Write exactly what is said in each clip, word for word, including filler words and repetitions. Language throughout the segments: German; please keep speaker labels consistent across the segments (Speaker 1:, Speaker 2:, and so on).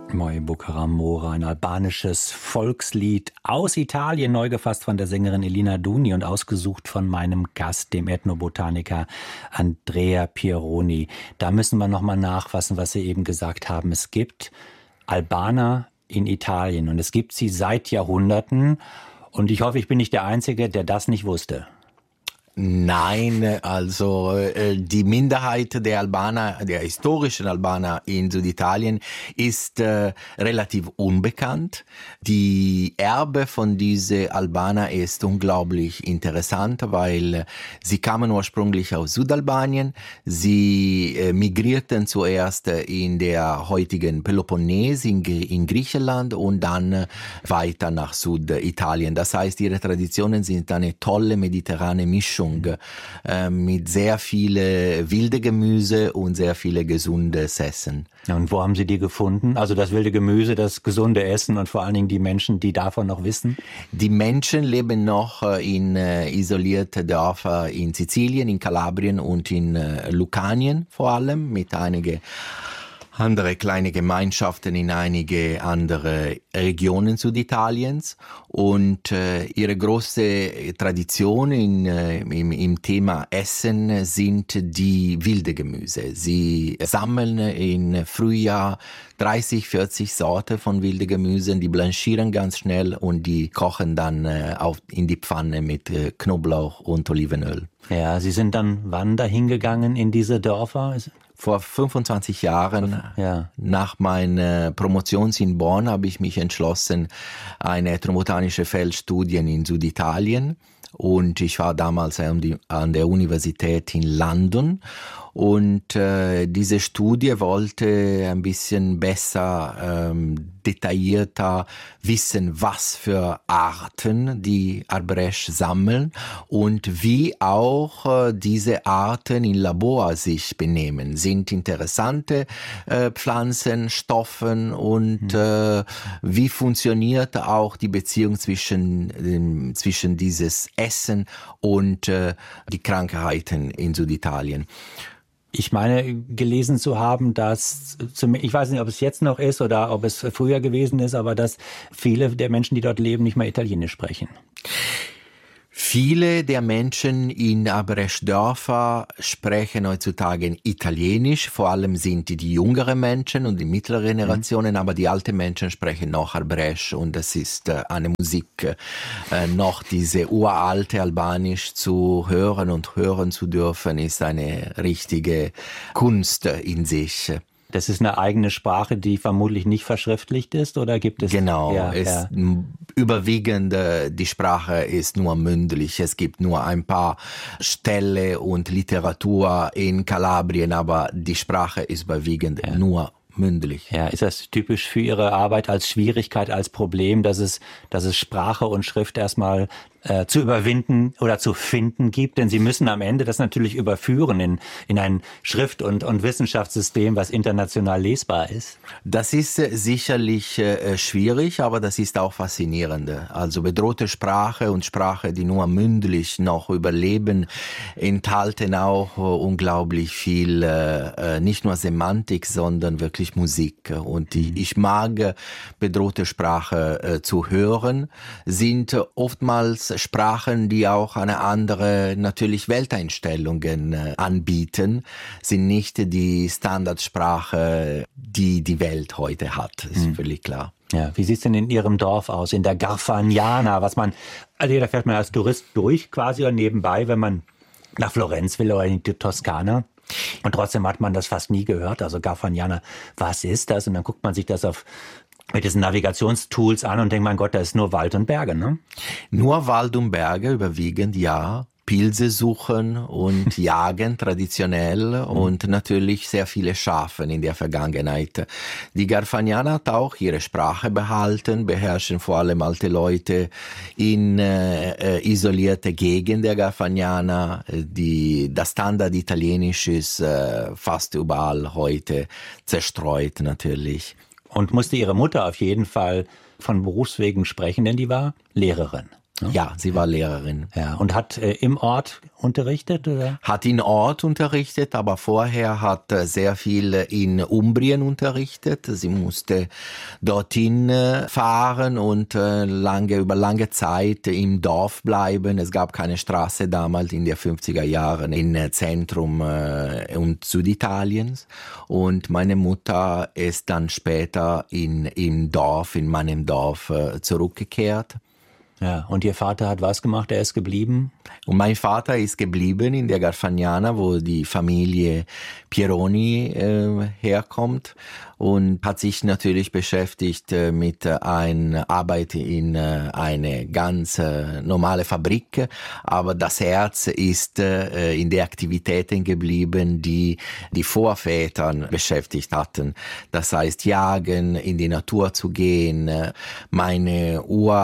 Speaker 1: Moi Bucaramora, ein albanisches Volkslied aus Italien, neu gefasst von der Sängerin Elina Duni und ausgesucht von meinem Gast, dem Ethnobotaniker Andrea Pieroni. Da müssen wir nochmal nachfassen, was Sie eben gesagt haben. Es gibt Albaner in Italien und es gibt sie seit Jahrhunderten. Und ich hoffe, ich bin nicht der Einzige, der das nicht wusste.
Speaker 2: Nein, also äh, die Minderheit der Albaner, der historischen Albaner in Süditalien ist äh, relativ unbekannt. Die Erbe von diesen Albaner ist unglaublich interessant, weil sie kamen ursprünglich aus Südalbanien. Sie äh, migrierten zuerst in der heutigen Peloponnes in, in Griechenland und dann weiter nach Süditalien. Das heißt, ihre Traditionen sind eine tolle mediterrane Mischung äh, mit sehr viele wilde Gemüse und sehr viele gesundes Essen.
Speaker 1: Und wo haben Sie die gefunden? Also das wilde Gemüse, das gesunde Essen und vor allen Dingen die Menschen, die davon noch wissen?
Speaker 2: Die Menschen leben noch in äh, isolierte Dörfer in Sizilien, in Kalabrien und in äh, Lucanien vor allem, mit einigen andere kleine Gemeinschaften in einige andere Regionen Süditaliens und äh, ihre große Tradition in, äh, im, im Thema Essen sind die wilde Gemüse. Sie sammeln im Frühjahr dreißig, vierzig Sorten von wilde Gemüsen, die blanchieren ganz schnell und die kochen dann äh, auf, in die Pfanne mit äh, Knoblauch und Olivenöl.
Speaker 1: Ja, Sie sind dann wann dahin gegangen in diese Dörfer?
Speaker 2: Vor fünfundzwanzig Jahren,
Speaker 1: ja.
Speaker 2: Nach meiner Promotion in Bonn, habe ich mich entschlossen, eine ethnobotanische Feldstudie in Süditalien. Und ich war damals an der Universität in London. Und äh, diese Studie wollte ein bisschen besser, ähm, detaillierter wissen, was für Arten die Arbresch sammeln und wie auch äh, diese Arten in Labor sich benehmen. Sind interessante äh, Pflanzen, Stoffen und mhm. äh, wie funktioniert auch die Beziehung zwischen, äh, zwischen dieses Essen und äh, die Krankheiten in Süditalien.
Speaker 1: Ich meine, gelesen zu haben, dass, ich weiß nicht, ob es jetzt noch ist oder ob es früher gewesen ist, aber dass viele der Menschen, die dort leben, nicht mehr Italienisch sprechen.
Speaker 2: Viele der Menschen in Arbresch-Dörfer sprechen heutzutage Italienisch. Vor allem sind die, die jüngeren Menschen und die mittleren Generationen, mhm. aber die alten Menschen sprechen noch Arbresch und das ist äh, eine Musik, äh, noch diese uralte Albanisch zu hören und hören zu dürfen, ist eine richtige Kunst in sich.
Speaker 1: Das ist eine eigene Sprache, die vermutlich nicht verschriftlicht ist, oder gibt es?
Speaker 2: Genau,
Speaker 1: ja,
Speaker 2: ist
Speaker 1: ja.
Speaker 2: überwiegend die Sprache ist nur mündlich. Es gibt nur ein paar Ställe und Literatur in Kalabrien, aber die Sprache ist überwiegend ja. nur mündlich.
Speaker 1: Ja, ist das typisch für Ihre Arbeit als Schwierigkeit, als Problem, dass es, dass es Sprache und Schrift erstmal äh, zu überwinden oder zu finden gibt? Denn Sie müssen am Ende das natürlich überführen in, in ein Schrift- und, und Wissenschaftssystem, was international lesbar ist.
Speaker 2: Das ist äh, sicherlich äh, schwierig, aber das ist auch faszinierend. Also bedrohte Sprache und Sprache, die nur mündlich noch überleben, enthalten auch äh, unglaublich viel, äh, nicht nur Semantik, sondern wirklich Musik. Und die, ich mag bedrohte Sprache äh, zu hören, sind oftmals Sprachen, die auch eine andere natürlich Welteinstellungen äh, anbieten, sind nicht die Standardsprache, die die Welt heute hat. Das ist mhm. völlig klar.
Speaker 1: Ja, wie sieht's denn in Ihrem Dorf aus, in der Garfagnana, was man, also da fährt man als Tourist durch quasi oder nebenbei, wenn man nach Florenz will oder in die Toskana. Und trotzdem hat man das fast nie gehört. Also Garfagnana, was ist das? Und dann guckt man sich das auf mit diesen Navigationstools an und denkt, mein Gott, da ist nur Wald und Berge, ne?
Speaker 2: Nur Wald und Berge überwiegend, ja. Pilze suchen und jagen traditionell und natürlich sehr viele Schafe in der Vergangenheit. Die Garfagnana hat auch ihre Sprache behalten, beherrschen vor allem alte Leute in äh, isolierte Gegenden der Garfagnana. Die, das Standard Italienisch ist äh, fast überall heute zerstreut natürlich.
Speaker 1: Und musste Ihre Mutter auf jeden Fall von Berufswegen sprechen, denn die war Lehrerin. Ja,
Speaker 2: ja sie war Lehrerin.
Speaker 1: Ja, und hat äh, im Ort unterrichtet, oder?
Speaker 2: Hat in Ort unterrichtet, aber vorher hat äh, sehr viel in Umbrien unterrichtet. Sie musste dorthin äh, fahren und äh, lange, über lange Zeit im Dorf bleiben. Es gab keine Straße damals in den fünfziger Jahren im äh, Zentrum äh, und Süditaliens. Und meine Mutter ist dann später in, im Dorf, in meinem Dorf äh, zurückgekehrt.
Speaker 1: Ja, und Ihr Vater hat was gemacht? Er ist geblieben?
Speaker 2: Und mein Vater ist geblieben in der Garfagnana, wo die Familie Pieroni äh, herkommt, und hat sich natürlich beschäftigt äh, mit äh, einer Arbeit in äh, eine ganz äh, normale Fabrik, aber das Herz ist äh, in den Aktivitäten geblieben, die die Vorväter beschäftigt hatten. Das heißt, jagen, in die Natur zu gehen. Meine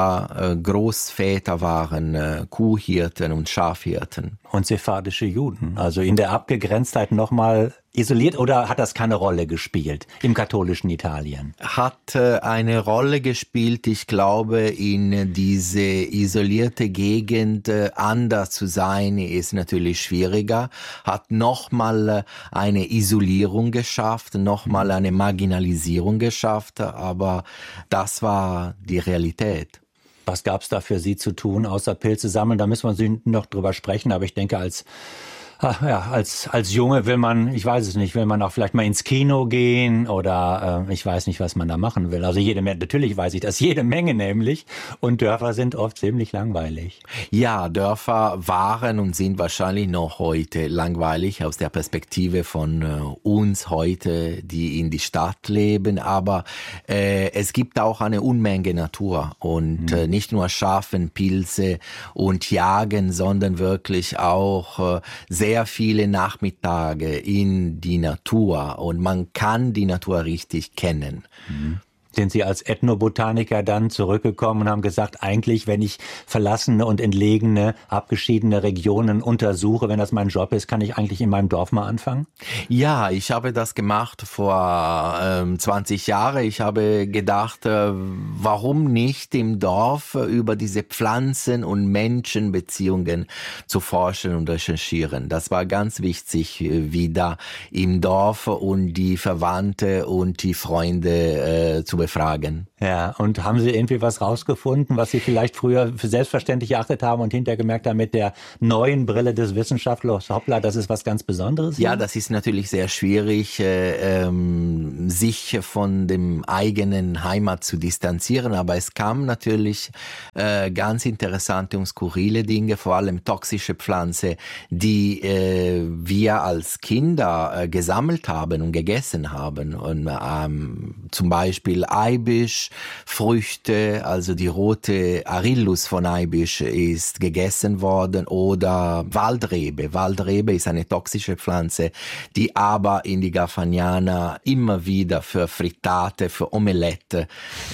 Speaker 2: Urgroßväter waren äh, Kuhhirten und Schafhirten.
Speaker 1: Und sephardische Juden, also in der Abgegrenztheit nochmal isoliert, oder hat das keine Rolle gespielt im katholischen Italien?
Speaker 2: Hat äh, eine Rolle gespielt, ich glaube, in diese isolierte Gegend äh, anders zu sein, ist natürlich schwieriger. Hat nochmal eine Isolierung geschafft, nochmal eine Marginalisierung geschafft, aber das war die Realität.
Speaker 1: Was gab es da für Sie zu tun, außer Pilze sammeln? Da müssen wir noch drüber sprechen, aber ich denke, als Ach ja, als, als Junge will man, ich weiß es nicht, will man auch vielleicht mal ins Kino gehen oder äh, ich weiß nicht, was man da machen will. Also jede Menge, natürlich weiß ich das, jede Menge nämlich. Und Dörfer sind oft ziemlich langweilig.
Speaker 2: Ja, Dörfer waren und sind wahrscheinlich noch heute langweilig aus der Perspektive von äh, uns heute, die in die Stadt leben. Aber äh, es gibt auch eine Unmenge Natur und mhm. äh, nicht nur Schafen, Pilze und Jagen, sondern wirklich auch äh, sehr sehr viele Nachmittage in die Natur, und man kann die Natur richtig kennen.
Speaker 1: Mhm. Sind Sie als Ethnobotaniker dann zurückgekommen und haben gesagt, eigentlich, wenn ich verlassene und entlegene, abgeschiedene Regionen untersuche, wenn das mein Job ist, kann ich eigentlich in meinem Dorf mal anfangen?
Speaker 2: Ja, ich habe das gemacht vor ähm, zwanzig Jahren. Ich habe gedacht, äh, warum nicht im Dorf über diese Pflanzen- und Menschenbeziehungen zu forschen und recherchieren. Das war ganz wichtig, wieder im Dorf und die Verwandte und die Freunde äh, zu befragen.
Speaker 1: Ja, und haben Sie irgendwie was rausgefunden, was Sie vielleicht früher für selbstverständlich erachtet haben und hinterher gemerkt haben, mit der neuen Brille des Wissenschaftlers, hoppla, das ist was ganz Besonderes?
Speaker 2: Ja, das ist natürlich sehr schwierig, äh, ähm, sich von dem eigenen Heimat zu distanzieren, aber es kam natürlich äh, ganz interessante und skurrile Dinge, vor allem toxische Pflanzen, die äh, wir als Kinder äh, gesammelt haben und gegessen haben. Und ähm, zum Beispiel Eibisch, Früchte, also die rote Arillus von Eibisch ist gegessen worden, oder Waldrebe. Waldrebe ist eine toxische Pflanze, die aber in die Garfagnana immer wieder für Frittate, für Omelette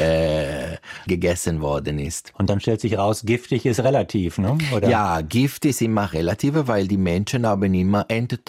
Speaker 2: äh, gegessen worden ist.
Speaker 1: Und dann stellt sich raus, giftig ist relativ, ne? Oder?
Speaker 2: Ja, Gift ist immer relativ, weil die Menschen haben immer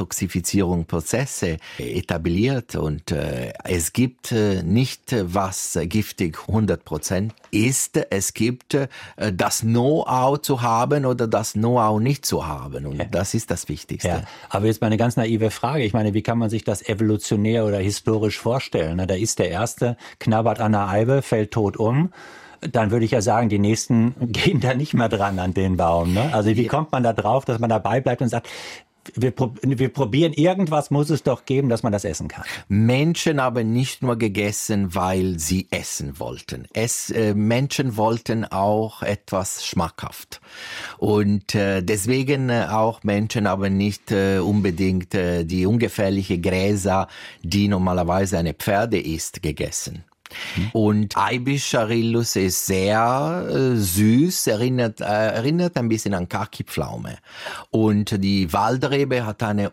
Speaker 2: Enttoxifizierungsprozesse etabliert, und äh, es gibt äh, nicht, was giftig hundert Prozent ist. Es gibt äh, das Know-how zu haben oder das Know-how nicht zu haben, und ja. das ist das Wichtigste.
Speaker 1: Ja. Aber jetzt mal eine ganz naive Frage. Ich meine, wie kann man sich das evolutionär oder historisch vorstellen? Da ist der Erste, knabbert an der Eibe, fällt tot um. Dann würde ich ja sagen, die Nächsten gehen da nicht mehr dran an den Baum. Ne? Also wie kommt man da drauf, dass man dabei bleibt und sagt, Wir, wir probieren, irgendwas muss es doch geben, dass man das essen kann.
Speaker 2: Menschen haben nicht nur gegessen, weil sie essen wollten. Es, äh, Menschen wollten auch etwas schmackhaft. Und äh, deswegen äh, auch Menschen haben nicht äh, unbedingt äh, die ungefährliche Gräser, die normalerweise eine Pferde isst, gegessen. Und Eibisch Arillus ist sehr äh, süß, erinnert, äh, erinnert ein bisschen an Kaki-Pflaume. Und die Waldrebe hat eine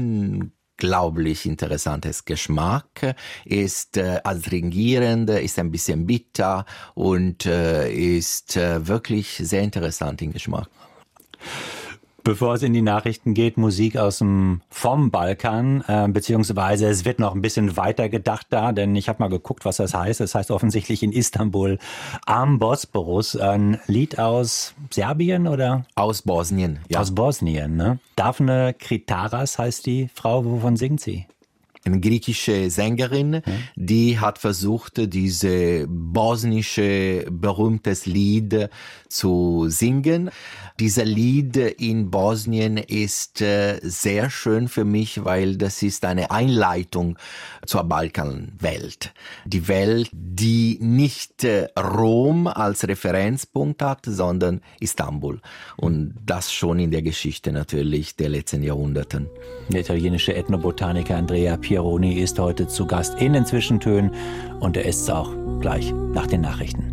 Speaker 2: unglaublich interessantes Geschmack, ist äh, astringierend, ist ein bisschen bitter und äh, ist äh, wirklich sehr interessant im Geschmack.
Speaker 1: Bevor es in die Nachrichten geht, Musik aus dem vom Balkan, äh, beziehungsweise es wird noch ein bisschen weiter gedacht da, denn ich habe mal geguckt, was das heißt. Das heißt offensichtlich in Istanbul am Bosporus, ein Lied aus Serbien oder?
Speaker 2: Aus Bosnien, ja.
Speaker 1: Aus Bosnien, ne? Daphne Kritaras heißt die Frau, wovon singt sie?
Speaker 2: Eine griechische Sängerin, die hat versucht, diese bosnische berühmtes Lied zu singen. Dieser Lied in Bosnien ist sehr schön für mich, weil das ist eine Einleitung zur Balkanwelt. Die Welt, die nicht Rom als Referenzpunkt hat, sondern Istanbul. Und das schon in der Geschichte natürlich der letzten Jahrhunderten.
Speaker 1: Der italienische Ethnobotaniker Andrea Pieroni ist heute zu Gast in den Zwischentönen und er ist es auch gleich nach den Nachrichten.